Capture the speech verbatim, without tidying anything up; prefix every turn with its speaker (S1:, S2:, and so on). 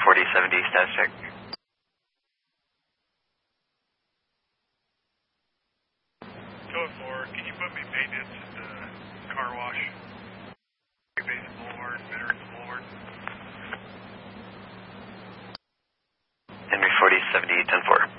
S1: forty-seven D status check.
S2: Code four, can you put me maintenance at the car wash? Basin Boulevard, Veterans Boulevard.
S1: Henry forty-seven D ten four.